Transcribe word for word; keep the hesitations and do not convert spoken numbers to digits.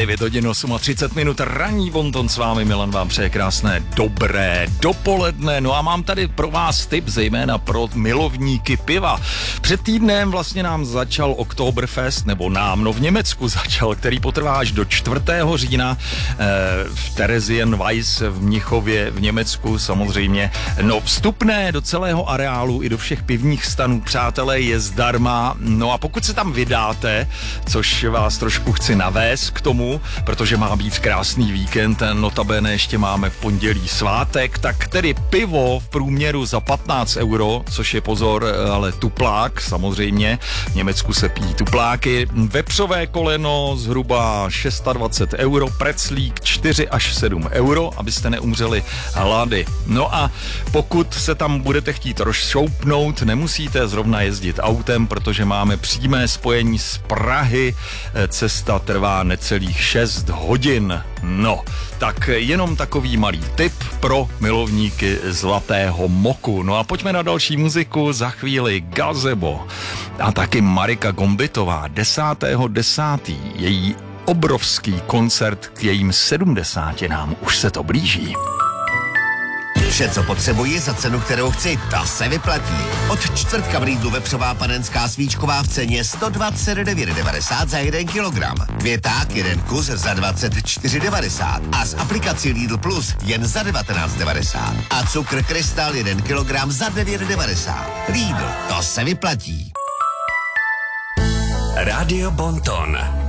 devět hodin třicet osm minut, ranní bonton s vámi, Milan vám přeje krásné dobré dopoledne. No a mám tady pro vás tip, zejména pro milovníky piva. Před týdnem vlastně nám začal Oktoberfest, nebo nám, no v Německu začal, který potrvá až do čtvrtého října eh, v Theresienwiese v Mnichově v Německu samozřejmě. No vstupné do celého areálu i do všech pivních stanů, přátelé, je zdarma. No a pokud se tam vydáte, což vás trošku chci navést k tomu, protože má být krásný víkend, notabene ještě máme v pondělí svátek, tak tedy pivo v průměru za patnáct euro, což je pozor, ale tuplák samozřejmě, v Německu se pijí tupláky, vepřové koleno zhruba dvacet šest euro, preclík čtyři až sedm euro, abyste neumřeli hlady. No a pokud se tam budete chtít rozšoupnout, nemusíte zrovna jezdit autem, protože máme přímé spojení z Prahy, cesta trvá necelých šest hodin. No, tak jenom takový malý tip pro milovníky zlatého moku. No a pojďme na další muziku, za chvíli Gazebo a taky Marika Gombitová, desátého desátého její obrovský koncert k jejím sedmdesátinám, už se to blíží. Vše, co potřebuji za cenu, kterou chci, ta se vyplatí. Od čtvrtka v Lidlu vepřová panenská svíčková v ceně sto dvacet devět devadesát za jeden kilogram. Květák jeden kus za dvacet čtyři devadesát a z aplikací Lidl Plus jen za devatenáct devadesát. A cukr Krystal jeden kilogram za devět devadesát. Lidl, to se vyplatí. Radio Bonton.